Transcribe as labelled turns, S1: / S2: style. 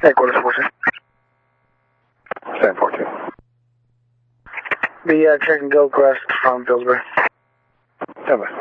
S1: Headquarters 42.
S2: Stand 42.
S1: The train can go west from Pillsbury.
S2: Stand by.